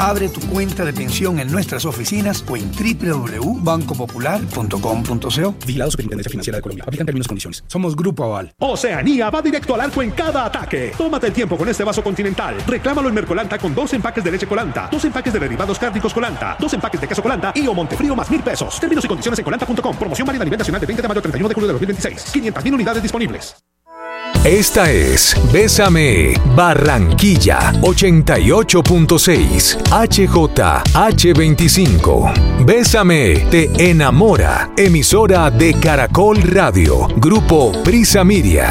Abre tu cuenta de pensión en nuestras oficinas o en www.bancopopular.com.co. Vigilado Superintendencia Financiera de Colombia. Aplican términos y condiciones. Somos Grupo Aval. Oceanía va directo al arco en cada ataque. Tómate el tiempo con este vaso Continental. Reclámalo en Mercolanta con 2 empaques de leche Colanta, 2 empaques de derivados cárnicos Colanta, 2 empaques de queso Colanta y o Montefrío más $1,000. Términos y condiciones en colanta.com. Promoción válida a nivel nacional de 20 de mayo al 31 de julio de 2026. 500,000 unidades disponibles. Esta es Bésame Barranquilla 88.6 HJH25. Bésame te enamora. Emisora de Caracol Radio. Grupo Prisa Media.